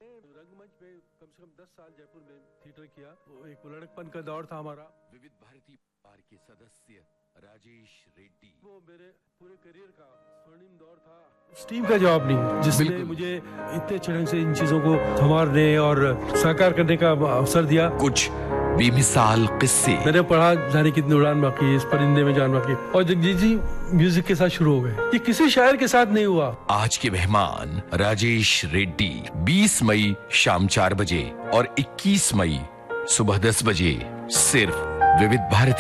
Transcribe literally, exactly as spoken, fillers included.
रंगमंच पे कम से कम दस साल जयपुर में थिएटर किया। वो एक लड़कपन का दौर था हमारा। विविध भारती परिवार के सदस्य राजेश रेड्डी, वो मेरे पूरे करियर का स्वर्णिम दौर था। उस टीम का जवाब नहीं जिसने मुझे इतने अच्छे ढंग से इन चीजों को संवारने और साकार करने का अवसर दिया। कुछ बेमिसाल किस्से। मैंने पढ़ा जाने कितनी उड़ान बाकी है, इस परिंदे में जान बाकी, और जगजीत जी म्यूजिक के साथ शुरू हो गए। ये किसी शायर के साथ नहीं हुआ। आज के मेहमान राजेश रेड्डी बीस मई शाम चार बजे और इक्कीस मई सुबह दस बजे सिर्फ विविध भारती।